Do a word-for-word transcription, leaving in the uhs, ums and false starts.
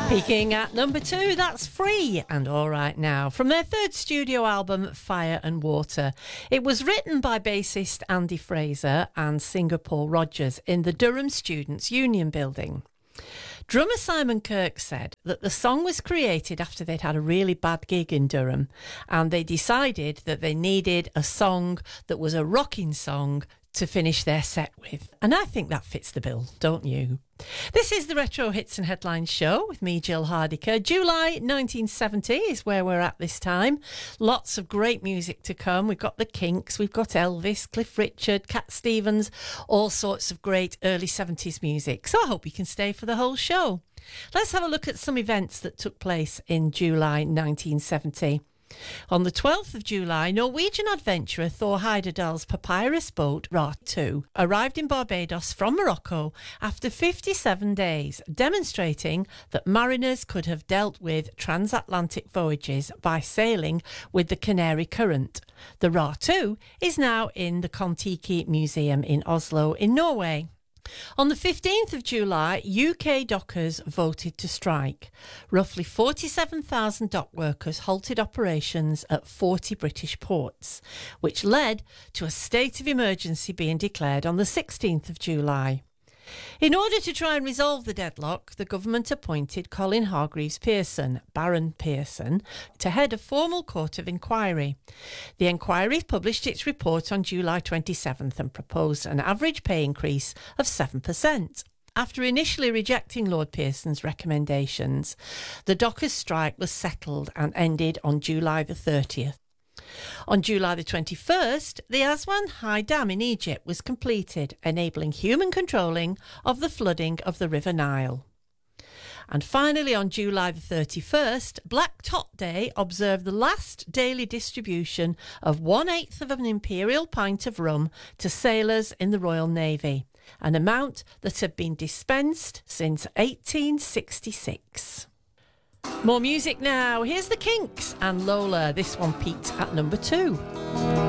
Peaking at number two, that's Free and All Right Now, from their third studio album, Fire and Water. It was written by bassist Andy Fraser and singer Paul Rogers in the Durham Students' Union building. Drummer Simon Kirk said that the song was created after they'd had a really bad gig in Durham, and they decided that they needed a song that was a rocking song to finish their set with. And I think that fits the bill, don't you? This is the Retro Hits and Headlines show with me, Jill Hardiker. July nineteen seventy is where we're at this time. Lots of great music to come. We've got the Kinks, we've got Elvis, Cliff Richard, Cat Stevens, all sorts of great early seventies music. So I hope you can stay for the whole show. Let's have a look at some events that took place in July nineteen seventy. On the twelfth of July, Norwegian adventurer Thor Heyerdahl's papyrus boat, Ra two, arrived in Barbados from Morocco after fifty-seven days, demonstrating that mariners could have dealt with transatlantic voyages by sailing with the Canary Current. The Ra two is now in the Kon-Tiki Museum in Oslo in Norway. On the fifteenth of July, U K dockers voted to strike. Roughly forty-seven thousand dock workers halted operations at forty British ports, which led to a state of emergency being declared on the sixteenth of July. In order to try and resolve the deadlock, the government appointed Colin Hargreaves Pearson, Baron Pearson, to head a formal court of inquiry. The inquiry published its report on July twenty-seventh and proposed an average pay increase of seven percent. After initially rejecting Lord Pearson's recommendations, the dockers' strike was settled and ended on July the thirtieth. On July the twenty-first, the Aswan High Dam in Egypt was completed, enabling human controlling of the flooding of the River Nile. And finally, on July the thirty-first, Black Tot Day observed the last daily distribution of one-eighth of an imperial pint of rum to sailors in the Royal Navy, an amount that had been dispensed since eighteen sixty-six. More music now. Here's the Kinks and Lola. This one peaked at number two.